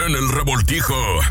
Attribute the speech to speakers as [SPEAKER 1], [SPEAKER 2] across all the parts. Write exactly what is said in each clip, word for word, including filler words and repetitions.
[SPEAKER 1] en el revoltijo.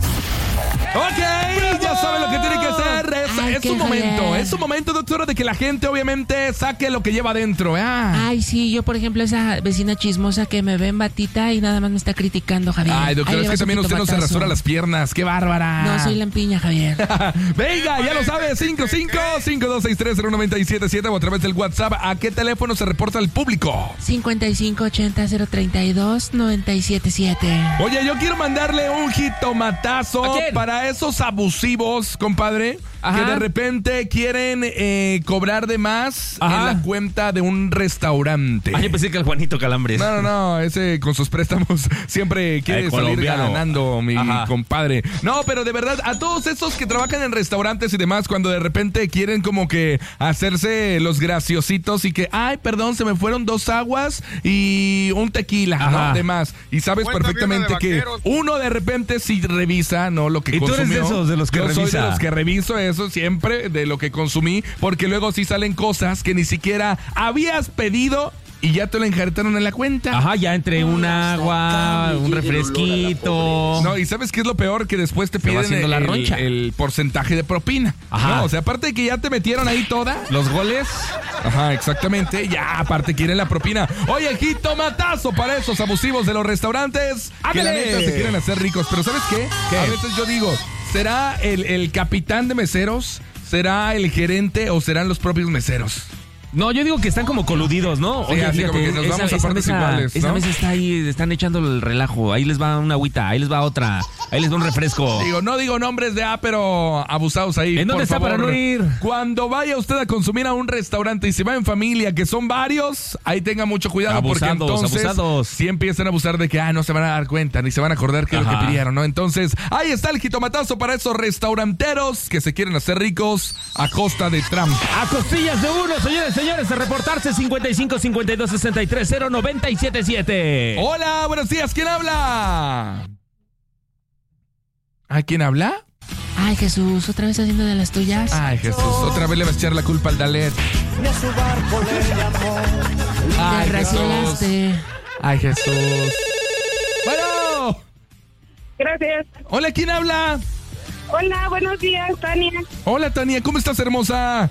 [SPEAKER 2] Ok, ya saben lo que tienen que hacer. Es,
[SPEAKER 3] Ay,
[SPEAKER 2] es un momento,
[SPEAKER 3] joder.
[SPEAKER 2] es un momento, doctora, de que la gente obviamente saque lo que lleva adentro. Ah.
[SPEAKER 3] Ay, sí, yo por ejemplo esa vecina chismosa que me ve en batita y nada más me está criticando, Javier.
[SPEAKER 2] Ay, doctora,
[SPEAKER 3] Ahí
[SPEAKER 2] es
[SPEAKER 3] le
[SPEAKER 2] que
[SPEAKER 3] vas un
[SPEAKER 2] también usted no se
[SPEAKER 3] jitomatazo.
[SPEAKER 2] rasura las piernas. ¡Qué bárbara!
[SPEAKER 3] No, soy lampiña, Javier.
[SPEAKER 2] Venga, ya lo sabe, cinco cinco, cinco dos seis tres, cero nueve siete siete o a través del WhatsApp. ¿A qué teléfono se reporta al público?
[SPEAKER 3] cincuenta y cinco ochenta cero treinta y dos noventa y siete siete.
[SPEAKER 2] Oye, yo quiero mandarle un jitomatazo
[SPEAKER 4] ¿A quién?
[SPEAKER 2] para esos abusivos, compadre,
[SPEAKER 4] Ajá.
[SPEAKER 2] que de repente quieren eh, cobrar de más
[SPEAKER 4] Ajá.
[SPEAKER 2] en la cuenta de un restaurante.
[SPEAKER 4] Ah, yo pensé que el Juanito Calambres.
[SPEAKER 2] No, no, no, ese con sus préstamos siempre quiere
[SPEAKER 4] El
[SPEAKER 2] salir
[SPEAKER 4] colombiano.
[SPEAKER 2] ganando, mi
[SPEAKER 4] Ajá.
[SPEAKER 2] compadre. No, pero de verdad, a todos esos que trabajan en restaurantes y demás, cuando de repente quieren como que hacerse los graciositos y que, ay, perdón, se me fueron dos aguas y un tequila,
[SPEAKER 4] Ajá.
[SPEAKER 2] ¿no? De más. Y sabes
[SPEAKER 5] Cuenta
[SPEAKER 2] perfectamente
[SPEAKER 5] bien la de
[SPEAKER 2] que
[SPEAKER 5] vaqueros.
[SPEAKER 2] uno de repente sí revisa, ¿no? Lo que
[SPEAKER 4] ¿Y tú eres
[SPEAKER 2] consumió.
[SPEAKER 4] de esos, de los que
[SPEAKER 2] Yo soy
[SPEAKER 4] revisa?
[SPEAKER 2] de los que reviso eso siempre, de lo que consumí, porque luego sí salen cosas que ni siquiera habías pedido y ya te lo enjartaron en la cuenta.
[SPEAKER 4] Ajá, ya entre un agua, un refresquito.
[SPEAKER 2] No, y ¿sabes qué es lo peor? Que después te
[SPEAKER 4] Se va
[SPEAKER 2] piden
[SPEAKER 4] haciendo
[SPEAKER 2] el,
[SPEAKER 4] la roncha.
[SPEAKER 2] el porcentaje de propina.
[SPEAKER 4] Ajá.
[SPEAKER 2] No, o sea, aparte de que ya te metieron ahí toda.
[SPEAKER 4] Los goles.
[SPEAKER 2] Ajá, exactamente. Ya, aparte quieren la propina. Oye, jitomatazo para esos abusivos de los restaurantes que la
[SPEAKER 4] ¡Ándale!
[SPEAKER 2] neta se quieren hacer ricos. Pero ¿sabes qué?
[SPEAKER 4] ¿Qué?
[SPEAKER 2] A veces yo digo, ¿será el, el capitán de meseros? ¿Será el gerente o serán los propios meseros?
[SPEAKER 4] No, yo digo que están como coludidos, ¿no?
[SPEAKER 2] Sí, así como que nos vamos a partes
[SPEAKER 4] mesa,
[SPEAKER 2] iguales,
[SPEAKER 4] esa
[SPEAKER 2] ¿no?
[SPEAKER 4] mesa está ahí, están echando el relajo. Ahí les va una agüita, ahí les va otra, ahí les va un refresco.
[SPEAKER 2] Digo, no digo nombres de A, pero abusados ahí.
[SPEAKER 4] ¿En dónde
[SPEAKER 2] por
[SPEAKER 4] está
[SPEAKER 2] favor.
[SPEAKER 4] para no ir?
[SPEAKER 2] Cuando vaya usted a consumir a un restaurante y se va en familia, que son varios, ahí tenga mucho cuidado porque
[SPEAKER 4] Abusados,
[SPEAKER 2] entonces
[SPEAKER 4] abusados.
[SPEAKER 2] si empiezan a abusar de que ah, no se van a dar cuenta, ni se van a acordar qué es lo que
[SPEAKER 4] Ajá.
[SPEAKER 2] pidieron, ¿no? Entonces, ahí está el jitomatazo para esos restauranteros que se quieren hacer ricos a costa de Trump.
[SPEAKER 4] A costillas de uno, señores, señores, a reportarse cincuenta y cinco cincuenta y dos sesenta y tres cero noventa y siete siete.
[SPEAKER 2] Hola, buenos días, ¿quién habla? ¿A quién habla?
[SPEAKER 3] Ay, Jesús, otra vez haciendo de las tuyas.
[SPEAKER 2] Ay, Jesús, otra vez le vas a echar la culpa al Dalet. Ay,
[SPEAKER 3] Te
[SPEAKER 2] Jesús.
[SPEAKER 3] raciolaste.
[SPEAKER 2] Ay, Jesús. Bueno.
[SPEAKER 6] Gracias.
[SPEAKER 2] Hola, ¿quién habla?
[SPEAKER 6] Hola, buenos días, Tania.
[SPEAKER 2] Hola, Tania, ¿cómo estás, hermosa?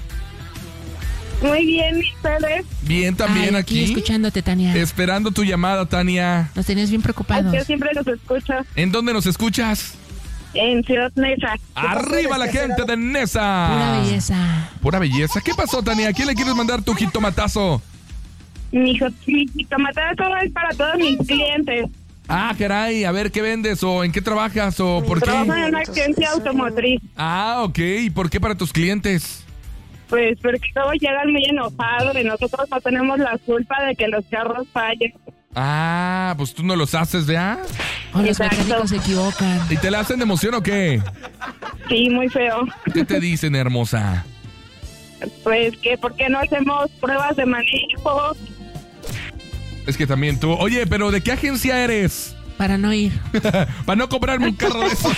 [SPEAKER 6] Muy bien, ¿y ustedes?
[SPEAKER 2] Bien, también
[SPEAKER 3] Ay,
[SPEAKER 2] aquí.
[SPEAKER 3] escuchándote, Tania.
[SPEAKER 2] Esperando tu llamada, Tania.
[SPEAKER 3] Nos tenías bien preocupados.
[SPEAKER 6] Yo siempre los escucho
[SPEAKER 2] ¿En dónde nos escuchas?
[SPEAKER 6] en Ciudad Neza.
[SPEAKER 2] Arriba la gente de Nesa.
[SPEAKER 3] Pura belleza.
[SPEAKER 2] Pura belleza. ¿Qué pasó, Tania? ¿A quién le quieres mandar tu jitomatazo?
[SPEAKER 6] Mi, jo- mi jitomatazo es para todos mis clientes.
[SPEAKER 2] Ah, caray, a ver, ¿qué vendes o en qué trabajas o por
[SPEAKER 6] Trabajo en
[SPEAKER 2] qué?
[SPEAKER 6] una agencia automotriz.
[SPEAKER 2] Ah, ok. ¿Y por qué para tus clientes?
[SPEAKER 6] Pues porque todos llegan muy enojados y nosotros no tenemos la culpa de que los carros fallen.
[SPEAKER 2] Ah, pues tú no los haces, ¿verdad?
[SPEAKER 3] O los
[SPEAKER 6] Exacto.
[SPEAKER 3] mecánicos se equivocan.
[SPEAKER 2] ¿Y te la hacen de emoción o qué?
[SPEAKER 6] Sí, muy feo.
[SPEAKER 2] ¿Qué te dicen, hermosa?
[SPEAKER 6] Pues que ¿por qué no hacemos pruebas de manejo?
[SPEAKER 2] Es que también tú... Oye, pero ¿de qué agencia eres?
[SPEAKER 3] Para no ir.
[SPEAKER 2] Para no comprarme un carro de esos.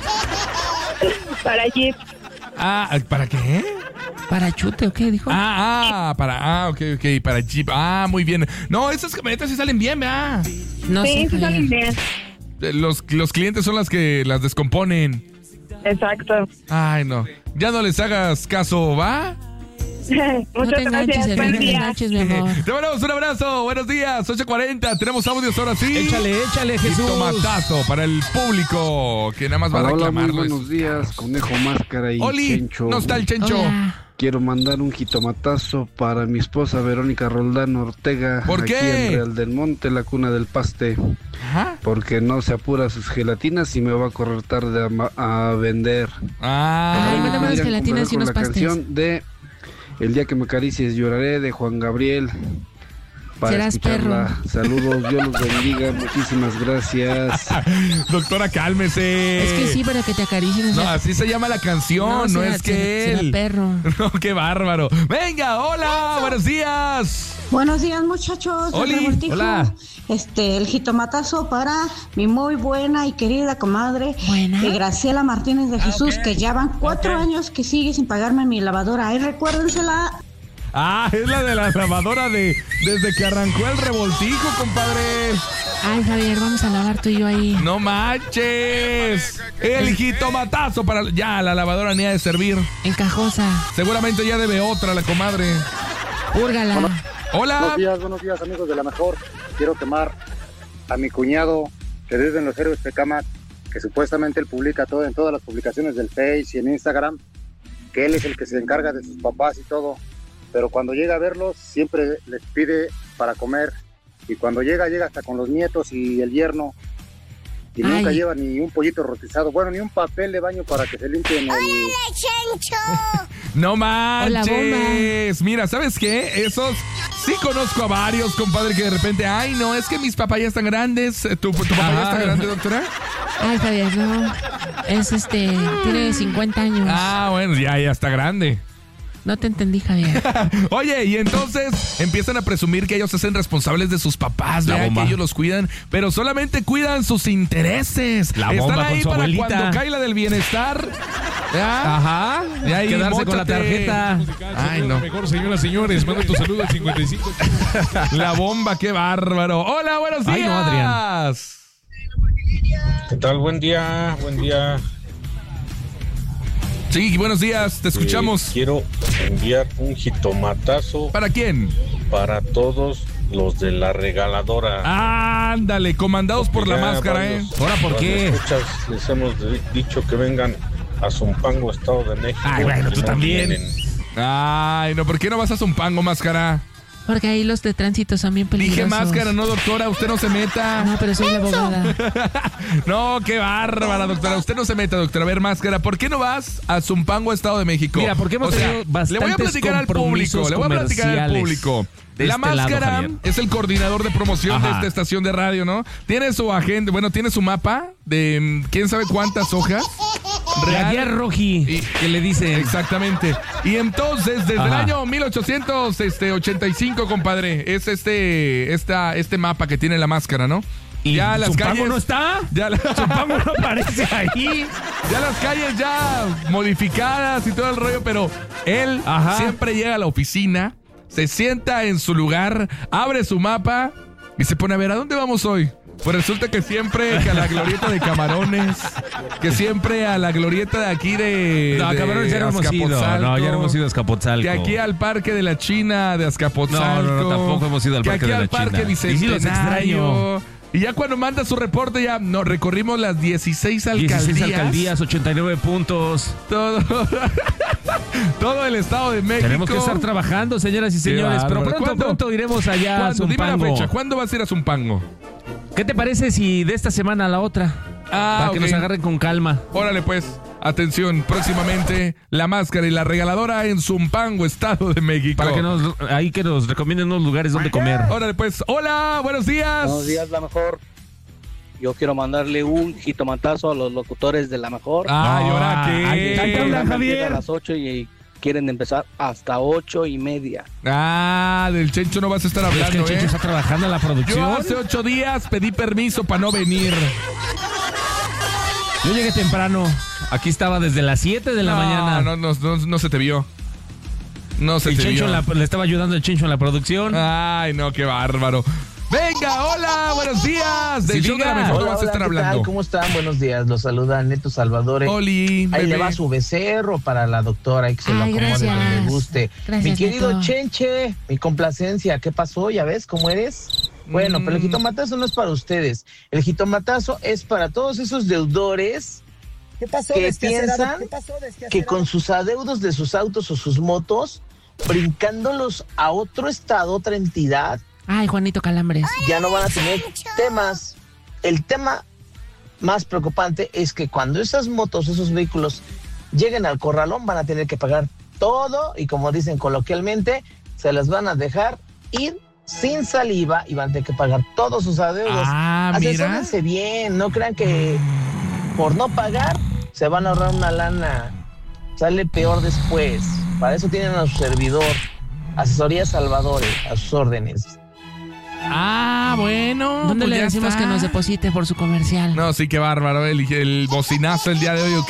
[SPEAKER 6] Para Jeep.
[SPEAKER 2] Ah, ¿para qué?
[SPEAKER 3] ¿Para chute o qué dijo?
[SPEAKER 2] Ah, ah, para... Ah, ok, ok, para Jeep. Ah, muy bien. No, esas camionetas sí salen bien, ¿verdad?
[SPEAKER 3] No
[SPEAKER 6] Sí,
[SPEAKER 3] sé,
[SPEAKER 6] sí salen
[SPEAKER 3] Javier.
[SPEAKER 6] bien.
[SPEAKER 2] Los, los clientes son las que las descomponen.
[SPEAKER 6] Exacto.
[SPEAKER 2] Ay, no. Ya no les hagas caso, ¿va?
[SPEAKER 3] No
[SPEAKER 6] Muchas
[SPEAKER 3] te enganches,
[SPEAKER 6] gracias.
[SPEAKER 3] Edwin,
[SPEAKER 6] Buen
[SPEAKER 3] no te
[SPEAKER 6] día.
[SPEAKER 3] enganches, mi amor.
[SPEAKER 2] Te mandamos un abrazo. Buenos días. ocho cuarenta. Tenemos audios ahora sí.
[SPEAKER 4] Échale, échale, Jesús.
[SPEAKER 2] Tomatazo para el público que nada más va a
[SPEAKER 7] Hola, hola, muy
[SPEAKER 2] reclamarlo.
[SPEAKER 7] buenos días, Conejo Máscara y
[SPEAKER 2] Oli,
[SPEAKER 7] Chencho.
[SPEAKER 2] no está el Chencho.
[SPEAKER 3] Hola.
[SPEAKER 7] Quiero mandar un jitomatazo para mi esposa Verónica Roldán Ortega.
[SPEAKER 2] ¿Por
[SPEAKER 7] aquí
[SPEAKER 2] qué?
[SPEAKER 7] en Real del Monte, la cuna del paste.
[SPEAKER 2] Ajá.
[SPEAKER 7] Porque no se apura sus gelatinas y me va a correr tarde a, ma- a vender.
[SPEAKER 2] Ah.
[SPEAKER 3] Ay, mándame unas
[SPEAKER 7] Podrían
[SPEAKER 3] gelatinas y
[SPEAKER 7] complacer con
[SPEAKER 3] unos
[SPEAKER 7] la
[SPEAKER 3] pastes.
[SPEAKER 7] canción de El día que me acaricies lloraré de Juan Gabriel. Para
[SPEAKER 3] Serás
[SPEAKER 7] escucharla. Saludos, Dios los bendiga, muchísimas gracias.
[SPEAKER 2] Doctora, cálmese.
[SPEAKER 3] Es que sí, para que te acaricien. o
[SPEAKER 2] No,
[SPEAKER 3] sea,
[SPEAKER 2] así se llama la canción, no,
[SPEAKER 3] será-
[SPEAKER 2] es que
[SPEAKER 3] será- será
[SPEAKER 2] él.
[SPEAKER 3] perro.
[SPEAKER 2] No, qué bárbaro. Venga, hola, buenos días.
[SPEAKER 8] Buenos días, muchachos. del
[SPEAKER 2] Oli,
[SPEAKER 8] Revoltijo.
[SPEAKER 2] hola.
[SPEAKER 8] Este, el jitomatazo para mi muy buena y querida comadre,
[SPEAKER 3] Buena.
[SPEAKER 8] eh, Graciela Martínez de Jesús, que ya van cuatro años que sigue sin pagarme mi lavadora. Ahí recuérdensela.
[SPEAKER 2] Ah, es la de la lavadora de desde que arrancó el revoltijo, compadre.
[SPEAKER 3] Ay, Javier, vamos a lavar tú y yo ahí.
[SPEAKER 2] No manches. El jitomatazo para... Ya, la lavadora ni ha de servir.
[SPEAKER 3] Encajosa.
[SPEAKER 2] Seguramente ya debe otra la comadre.
[SPEAKER 3] Púrgala.
[SPEAKER 2] Hola.
[SPEAKER 1] Buenos días, buenos días, amigos de La Mejor. Quiero quemar a mi cuñado que vive en los Héroes Tecámac, que supuestamente él publica todo en todas las publicaciones del Face y en Instagram, que él es el que se encarga de sus papás y todo, pero cuando llega a verlos siempre les pide para comer, y cuando llega, llega hasta con los nietos y el yerno, y
[SPEAKER 3] Ay.
[SPEAKER 1] nunca lleva ni un pollito rostizado, bueno, ni un papel de baño para que se limpien el...
[SPEAKER 2] No
[SPEAKER 3] Hola,
[SPEAKER 2] manches. Mira, ¿sabes qué? Esos sí conozco a varios, compadre, que de repente, ay, no, es que mis papás ya están grandes. ¿Tu, tu papá ya está grande, doctora?
[SPEAKER 3] Ay, Javier, no. Es este, tiene cincuenta años.
[SPEAKER 2] Ah, bueno, ya, ya está grande.
[SPEAKER 3] No te entendí, Javier.
[SPEAKER 2] Oye, y entonces empiezan a presumir que ellos se hacen responsables de sus papás,
[SPEAKER 4] La
[SPEAKER 2] ¿verdad?
[SPEAKER 4] bomba.
[SPEAKER 2] Que ellos los cuidan, pero solamente cuidan sus intereses.
[SPEAKER 4] La
[SPEAKER 2] Están
[SPEAKER 4] bomba
[SPEAKER 2] ahí
[SPEAKER 4] con su
[SPEAKER 2] para
[SPEAKER 4] abuelita.
[SPEAKER 2] cuando cae la del bienestar. ¿Ya?
[SPEAKER 4] Ajá.
[SPEAKER 2] Y ahí,
[SPEAKER 4] Quedarse con la
[SPEAKER 2] móchate.
[SPEAKER 4] tarjeta.
[SPEAKER 2] Ay, no.
[SPEAKER 5] Mejor, señoras, señores, manda tu saludo al cincuenta y cinco.
[SPEAKER 2] La bomba, qué bárbaro. Hola, buenos días.
[SPEAKER 4] Ay, no, Adrián.
[SPEAKER 9] ¿Qué tal? Buen día, buen día.
[SPEAKER 2] Sí, buenos días, te escuchamos.
[SPEAKER 9] Eh, quiero enviar un jitomatazo
[SPEAKER 2] ¿Para quién?
[SPEAKER 9] para todos los de la regaladora.
[SPEAKER 2] Ándale, comandados por la
[SPEAKER 9] Ya
[SPEAKER 2] máscara,
[SPEAKER 9] varios-
[SPEAKER 2] ¿eh?
[SPEAKER 4] ¿Ahora por qué?
[SPEAKER 9] varios escuchas, les hemos di- dicho que vengan a Zumpango, Estado de México.
[SPEAKER 4] Ay, bueno, tú
[SPEAKER 9] y no
[SPEAKER 4] también.
[SPEAKER 9] vienen.
[SPEAKER 2] Ay, no, ¿por qué no vas a Zumpango, máscara?
[SPEAKER 3] Porque ahí los de tránsito son bien peligrosos.
[SPEAKER 2] Dije máscara, no, doctora, usted no se meta.
[SPEAKER 3] No, pero soy la abogada.
[SPEAKER 2] No, qué bárbara, doctora. Usted no se meta, doctora. A ver, máscara, ¿por qué no vas a Zumpango, Estado de México?
[SPEAKER 4] Mira, porque hemos
[SPEAKER 2] O sea,
[SPEAKER 4] tenido
[SPEAKER 2] le voy a
[SPEAKER 4] bastantes
[SPEAKER 2] platicar al público.
[SPEAKER 4] compromisos
[SPEAKER 2] Le voy a platicar al
[SPEAKER 4] comerciales
[SPEAKER 2] público.
[SPEAKER 4] de
[SPEAKER 2] La
[SPEAKER 4] este lado,
[SPEAKER 2] máscara
[SPEAKER 4] Javier.
[SPEAKER 2] es el coordinador de promoción de
[SPEAKER 4] Ajá.
[SPEAKER 2] esta estación de radio, ¿no? Tiene su agenda, bueno, tiene su mapa de mm, quién sabe cuántas hojas.
[SPEAKER 4] La guía roji,
[SPEAKER 2] Y-
[SPEAKER 4] que le dicen.
[SPEAKER 2] Exactamente. Y entonces, desde el
[SPEAKER 4] Ajá.
[SPEAKER 2] año mil ochocientos ochenta y cinco, compadre, es este, esta, este mapa que tiene la máscara, ¿no?
[SPEAKER 4] ¿Y
[SPEAKER 2] ya las
[SPEAKER 4] Zumpango
[SPEAKER 2] calles
[SPEAKER 4] no está?
[SPEAKER 2] Ya, la-
[SPEAKER 4] Zumpango no aparece ahí.
[SPEAKER 2] ya las calles ya modificadas y todo el rollo, pero él
[SPEAKER 4] Ajá.
[SPEAKER 2] siempre llega a la oficina, se sienta en su lugar, abre su mapa y se pone a ver, ¿a dónde vamos hoy? Pues resulta que siempre que a la glorieta de Camarones, que siempre a la glorieta de aquí de,
[SPEAKER 4] No,
[SPEAKER 2] de
[SPEAKER 4] cabrón, ya no hemos ido.
[SPEAKER 2] Azcapotzalco,
[SPEAKER 4] No, ya no hemos ido a Azcapotzalco.
[SPEAKER 2] que aquí al Parque de la China de Azcapotzalco.
[SPEAKER 4] No, no, no, tampoco hemos ido al
[SPEAKER 2] que
[SPEAKER 4] Parque
[SPEAKER 2] aquí
[SPEAKER 4] de la
[SPEAKER 2] al Parque
[SPEAKER 4] China. Y sí los
[SPEAKER 2] Bicentenario.
[SPEAKER 4] extraño.
[SPEAKER 2] Y ya cuando manda su reporte, ya no, recorrimos las dieciséis alcaldías.
[SPEAKER 4] dieciséis alcaldías, ochenta y nueve puntos.
[SPEAKER 2] Todo, todo el Estado de México.
[SPEAKER 4] Tenemos que estar trabajando, señoras y señores. Pero
[SPEAKER 2] bárbaro.
[SPEAKER 4] pronto,
[SPEAKER 2] ¿Cuándo?
[SPEAKER 4] pronto iremos allá a
[SPEAKER 2] ¿Cuándo? Dime la
[SPEAKER 4] Zumpango.
[SPEAKER 2] fecha. ¿Cuándo vas a ir a Zumpango?
[SPEAKER 4] ¿Qué te parece si de esta semana a la otra?
[SPEAKER 2] Ah,
[SPEAKER 4] Para
[SPEAKER 2] ok.
[SPEAKER 4] que nos agarren con calma.
[SPEAKER 2] Órale, pues. Atención, próximamente La Máscara y la Regaladora en Zumpango, Estado de México.
[SPEAKER 4] Para que nos, ahí que nos recomienden unos lugares donde comer.
[SPEAKER 2] Órale, pues. Hola, buenos días.
[SPEAKER 10] Buenos días, La Mejor. Yo quiero mandarle un jitomatazo a los locutores de La Mejor.
[SPEAKER 2] Ay, ¿ahora
[SPEAKER 4] Ah,
[SPEAKER 2] qué?
[SPEAKER 4] ay, ay, habla,
[SPEAKER 10] Empieza
[SPEAKER 4] Javier.
[SPEAKER 10] a las ocho y quieren empezar hasta ocho y media.
[SPEAKER 2] Ah, del Chencho no vas a estar
[SPEAKER 4] Es que
[SPEAKER 2] hablando,
[SPEAKER 4] el Chencho
[SPEAKER 2] ¿eh?
[SPEAKER 4] está trabajando en la
[SPEAKER 2] Yo
[SPEAKER 4] producción.
[SPEAKER 2] hace ocho días pedí permiso para no venir.
[SPEAKER 4] Yo llegué temprano. Aquí estaba desde las siete de la
[SPEAKER 2] no,
[SPEAKER 4] mañana.
[SPEAKER 2] No, no, no, no se te vio. No se
[SPEAKER 4] el
[SPEAKER 2] te
[SPEAKER 4] Chencho
[SPEAKER 2] vio.
[SPEAKER 4] en la- le estaba ayudando el Chencho en la producción.
[SPEAKER 2] Ay, no, qué bárbaro. Venga, hola, buenos días. Del
[SPEAKER 4] Sí,
[SPEAKER 2] show de
[SPEAKER 4] diga.
[SPEAKER 2] la mejor
[SPEAKER 4] Hola,
[SPEAKER 2] vas a estar hablando.
[SPEAKER 11] ¿Cómo están? Buenos días. Los saluda Neto Salvador.
[SPEAKER 2] Oli,
[SPEAKER 11] Ahí le
[SPEAKER 2] bebé.
[SPEAKER 11] va su becerro para la doctora y que se lo
[SPEAKER 3] Ay,
[SPEAKER 11] acomode
[SPEAKER 3] gracias.
[SPEAKER 11] donde le guste.
[SPEAKER 3] Gracias,
[SPEAKER 11] mi querido
[SPEAKER 3] Neto.
[SPEAKER 11] Chenche, mi complacencia, ¿qué pasó? ¿Ya ves cómo eres? Bueno,
[SPEAKER 2] Mm.
[SPEAKER 11] pero el jitomatazo no es para ustedes. El jitomatazo es para todos esos deudores
[SPEAKER 12] ¿Qué pasó,
[SPEAKER 11] que
[SPEAKER 12] desquacerado?
[SPEAKER 11] piensan
[SPEAKER 12] ¿Qué pasó, desquacerado?
[SPEAKER 11] que con sus adeudos de sus autos o sus motos, brincándolos a otro estado, otra entidad,
[SPEAKER 3] Ay, Juanito Calambres.
[SPEAKER 11] ya no van a tener temas. El tema más preocupante es que cuando esas motos, esos vehículos lleguen al corralón, van a tener que pagar todo y, como dicen coloquialmente, se las van a dejar ir sin saliva y van a tener que pagar todos sus adeudos.
[SPEAKER 2] Ah, mira.
[SPEAKER 11] Asesórense bien, no crean que por no pagar se van a ahorrar una lana. Sale peor después. Para eso tienen a su servidor, Asesoría Salvadores, a sus órdenes.
[SPEAKER 2] Ah, bueno.
[SPEAKER 3] ¿Dónde
[SPEAKER 2] pues
[SPEAKER 3] le
[SPEAKER 2] ya
[SPEAKER 3] decimos
[SPEAKER 2] está.
[SPEAKER 3] que nos deposite por su comercial?
[SPEAKER 2] No, sí, qué bárbaro. El, el bocinazo el día de hoy, ¿ok?